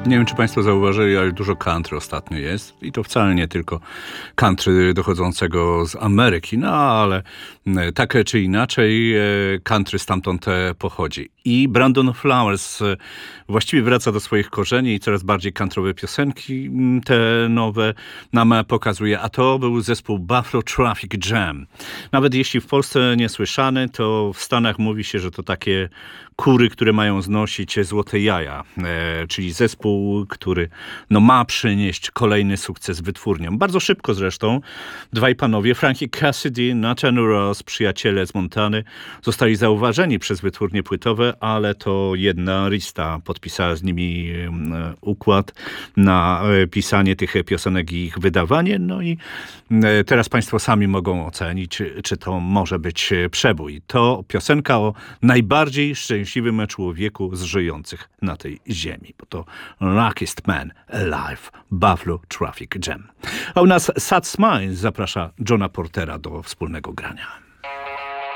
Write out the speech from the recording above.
Nie wiem, czy Państwo zauważyli, ale dużo country ostatnio jest. I to wcale nie tylko country dochodzącego z Ameryki, no ale tak czy inaczej country stamtąd pochodzi. I Brandon Flowers właściwie wraca do swoich korzeni i coraz bardziej countrywe piosenki te nowe nam pokazuje. A to był zespół Buffalo Traffic Jam. Nawet jeśli w Polsce niesłyszany, to w Stanach mówi się, że to takie kury, które mają znosić złote jaja, czyli zespół, który ma przynieść kolejny sukces wytwórniom. Bardzo szybko zresztą dwaj panowie, Frankie Cassidy, Nathan Ross, przyjaciele z Montany, zostali zauważeni przez wytwórnie płytowe, ale to jedna Arista podpisała z nimi układ na pisanie tych piosenek i ich wydawanie. No i teraz Państwo sami mogą ocenić, czy to może być przebój. To piosenka o najbardziej szczęśliwym człowieku z żyjących na tej ziemi, bo to Luckiest Man Alive, Buffalo Traffic Jam. A u nas Sad Smiles zaprasza Johna Portera do wspólnego grania.